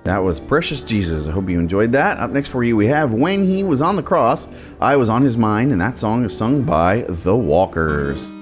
That was Precious Jesus. I hope you enjoyed that. Up next for you, we have When He Was on the Cross, I Was on His Mind, and that song is sung by The Walkers.